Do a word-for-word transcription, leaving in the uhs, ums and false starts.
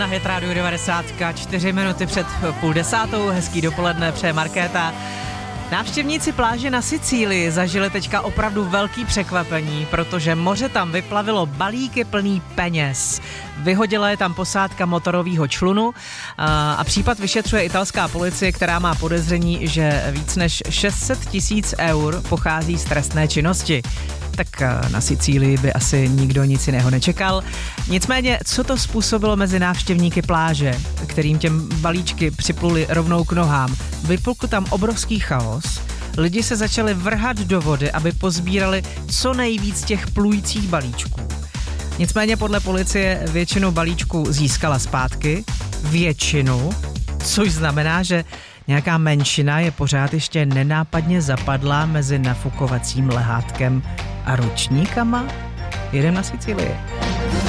Na Hit Radio devadesát, čtyři minuty před půl desátou, hezký dopoledne, přeje Markéta. Návštěvníci pláže na Sicílii zažili teďka opravdu velký překvapení, protože moře tam vyplavilo balíky plný peněz. Vyhodila je tam posádka motorového člunu a, a případ vyšetřuje italská policie, která má podezření, že víc než šest set tisíc eur pochází z trestné činnosti. Tak na Sicílii by asi nikdo nic jiného nečekal. Nicméně, co to způsobilo mezi návštěvníky pláže, kterým těm balíčky připluli rovnou k nohám? Vypukl tam obrovský chaos. Lidi se začali vrhat do vody, aby pozbírali co nejvíc těch plujících balíčků. Nicméně podle policie většinu balíčků získala zpátky. Většinu, což znamená, že nějaká menšina je pořád ještě nenápadně zapadlá mezi nafukovacím lehátkem a ručníkama. Jedem na Sicílii.